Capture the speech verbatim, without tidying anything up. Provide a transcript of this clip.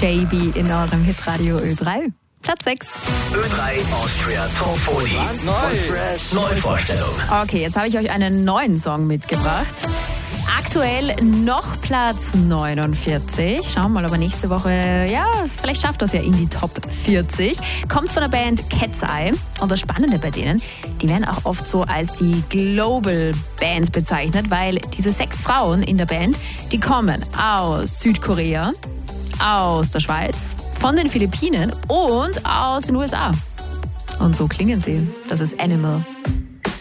J B in eurem Hitradio Ö drei. Platz sechs. Ö drei Austria Top vierzig. Neu. Fresh. Neuvorstellung. Okay, jetzt habe ich euch einen neuen Song mitgebracht. Aktuell noch Platz neunundvierzig. Schauen wir mal, ob er nächste Woche, ja, vielleicht schafft das ja in die Top vierzig. Kommt von der Band Cat's Eye. Und das Spannende bei denen, die werden auch oft so als die Global Band bezeichnet, weil diese sechs Frauen in der Band, die kommen aus Südkorea, aus der Schweiz, von den Philippinen und aus den U S A. Und so klingen sie. Das ist Animal.